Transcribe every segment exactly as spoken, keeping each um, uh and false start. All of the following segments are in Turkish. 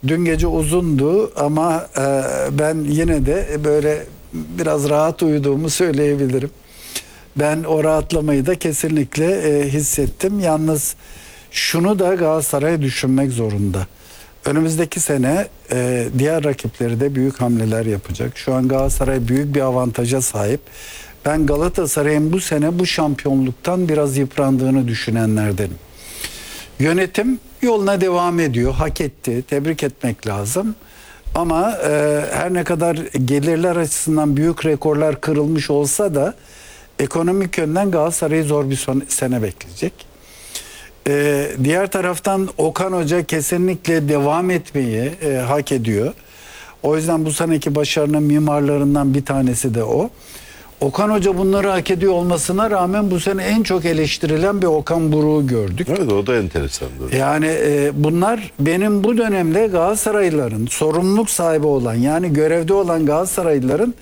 Dün gece uzundu ama e, ben yine de böyle biraz rahat uyuduğumu söyleyebilirim. Ben o rahatlamayı da kesinlikle e, hissettim. Yalnız şunu da Galatasaray düşünmek zorunda. Önümüzdeki sene e, diğer rakipleri de büyük hamleler yapacak. Şu an Galatasaray büyük bir avantaja sahip. Ben Galatasaray'ın bu sene bu şampiyonluktan biraz yıprandığını düşünenlerdenim. Yönetim yoluna devam ediyor. Hak etti. Tebrik etmek lazım. Ama e, her ne kadar gelirler açısından büyük rekorlar kırılmış olsa da ekonomik yönden Galatasaray'ı zor bir son, sene bekleyecek. E, diğer taraftan Okan Hoca kesinlikle devam etmeyi e, hak ediyor. O yüzden bu seneki başarının mimarlarından bir tanesi de o. Okan Hoca bunları hak ediyor olmasına rağmen bu sene en çok eleştirilen bir Okan Buruk'u gördük. Evet, o da enteresan. Yani e, bunlar benim bu dönemde Galatasaraylıların sorumluluk sahibi olan, yani görevde olan Galatasaraylıların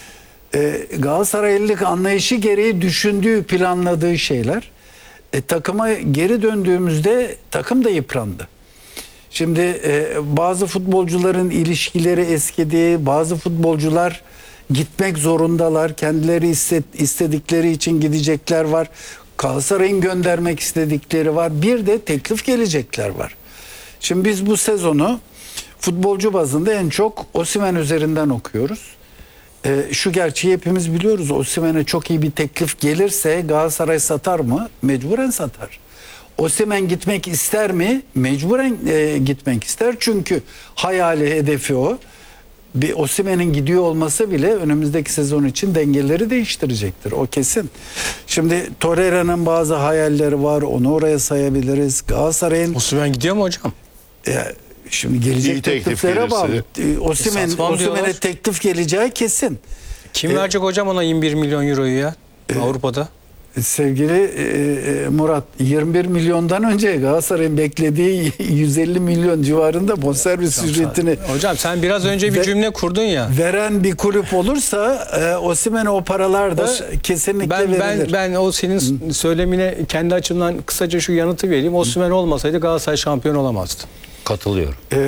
e, Galatasaraylılık anlayışı gereği düşündüğü, planladığı şeyler. E, takıma geri döndüğümüzde takım da yıprandı. Şimdi e, bazı futbolcuların ilişkileri eskidi, bazı futbolcular gitmek zorundalar. Kendileri istedikleri için gidecekler var. Galatasaray'ın göndermek istedikleri var. Bir de teklif gelecekler var. Şimdi biz bu sezonu futbolcu bazında en çok Osimhen üzerinden okuyoruz. Ee, şu gerçeği hepimiz biliyoruz. Osimhen'e çok iyi bir teklif gelirse Galatasaray satar mı? Mecburen satar. Osimhen gitmek ister mi? Mecburen e, gitmek ister. Çünkü hayali, hedefi o. Bir Osimhen'in gidiyor olması bile önümüzdeki sezon için dengeleri değiştirecektir. O kesin. Şimdi Torreira'nın bazı hayalleri var. Onu oraya sayabiliriz. Galatasaray'ın... Osimhen gidiyor mu hocam? E, şimdi gelecek İyi teklif tekliflere bağlı. gelirse. Osimhen, E, satmam Osimhen'e diyorlar. teklif geleceği kesin. Kim E, verecek hocam ona yirmi bir milyon euroyu ya Avrupa'da? Sevgili e, Murat, yirmi bir milyondan önce Galatasaray'ın beklediği yüz elli milyon civarında bonservis ücretini Hocam sen biraz önce bir Ve- cümle kurdun ya. veren bir kulüp olursa e, Osimhen'e o paralar da Os- kesinlikle Ben verilir. ben ben o senin söylemine kendi açımdan kısaca şu yanıtı vereyim. Osimhen olmasaydı Galatasaray şampiyon olamazdı. Katılıyorum. E,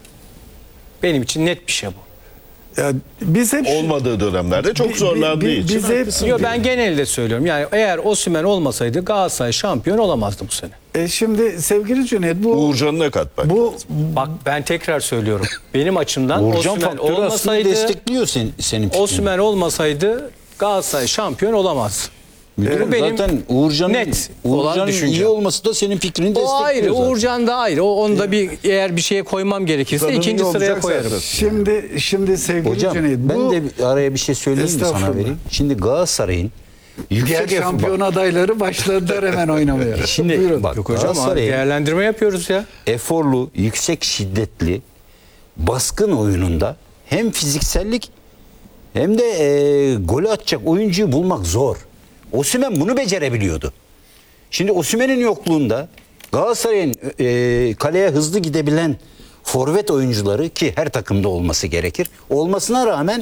Benim için net bir şey bu. ya biz hep Olmadığı dönemlerde çok Bi- bi- zorlandığı bi- için. biz hep- haklısın. Yo, ben genelde söylüyorum. Yani eğer Osimhen olmasaydı Galatasaray şampiyon olamazdı bu sene. e, şimdi sevgili Cüneyt, bu Uğurcan'ına katmak. bu Bak ben tekrar söylüyorum. Benim açımdan Uğurcan Osimhen faktörü aslında olmasaydı destekliyor sen, senin fikrini. Osimhen olmasaydı Galatasaray şampiyon olamaz. Müdürüm, Bu benim zaten Uğurcan'ın net olan Uğurcan'ın düşüncem. iyi olması da senin fikrini destekliyor O ayrı, zaten. Uğurcan da ayrı. O onu da bir eğer bir şeye koymam gerekirse Tadını ikinci sıraya olacak koyarım. zaten. şimdi şimdi sevgili Hocam Cüneyt, ben bu de bir araya bir şey söyleyeyim mi sana Estağfurullah. vereyim? Şimdi Galatasaray'ın diğer yüksek efor- şampiyon adayları başladılar hemen oynamaya. Şimdi Buyurun. bak Yok hocam Galatasaray'ın değerlendirme yapıyoruz ya. eforlu, yüksek şiddetli, baskın oyununda hem fiziksellik hem de e, golü atacak oyuncuyu bulmak zor. Osimhen bunu becerebiliyordu. Şimdi Osimhen'in yokluğunda Galatasaray'ın e, kaleye hızlı gidebilen forvet oyuncuları, ki her takımda olması gerekir, olmasına rağmen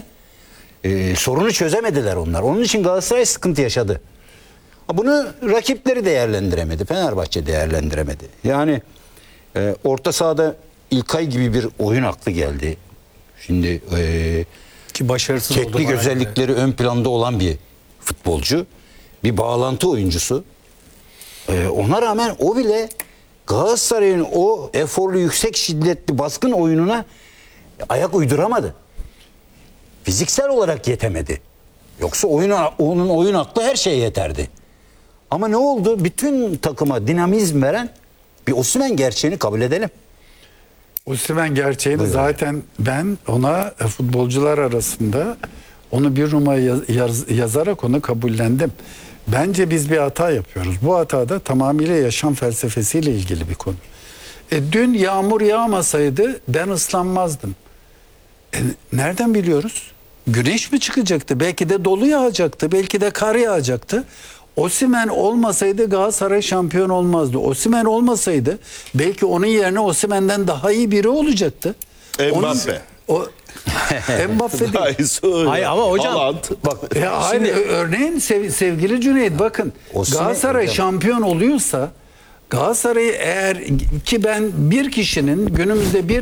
e, sorunu çözemediler onlar. Onun için Galatasaray sıkıntı yaşadı. Ha, bunu rakipleri değerlendiremedi. Fenerbahçe değerlendiremedi. Yani e, orta sahada İlkay gibi bir oyun aklı geldi. Şimdi e, Ki başarısız oldu. teknik bana özellikleri ön planda olan bir futbolcu. Bir bağlantı oyuncusu. Ee, ona rağmen o bile Galatasaray'ın o eforlu, yüksek şiddetli, baskın oyununa ayak uyduramadı. Fiziksel olarak yetemedi. Yoksa oyuna, onun oyun aklı her şeye yeterdi. Ama ne oldu? Bütün takıma dinamizm veren bir Osimhen gerçeğini kabul edelim. Osimhen gerçeğini zaten ben ona e, futbolcular arasında onu bir numara yaz- yaz- yazarak onu kabullendim. Bence biz bir hata yapıyoruz. Bu hata da tamamıyla yaşam felsefesiyle ilgili bir konu. E, dün yağmur yağmasaydı ben ıslanmazdım. E, nereden biliyoruz? Güneş mi çıkacaktı? Belki de dolu yağacaktı. Belki de kar yağacaktı. Osimhen olmasaydı Galatasaray şampiyon olmazdı. Osimhen olmasaydı belki onun yerine Osimhen'den daha iyi biri olacaktı. Mbappe. Onun, o, Mbappe değil. Hayır, Hayır ama hocam- Haaland. Bak Ya hayır, Şimdi- örneğin sev- sevgili Cüneyt, bakın Osimhen- Galatasaray hocam. şampiyon oluyorsa Galatasaray'ı, eğer ki ben bir kişinin günümüzde bir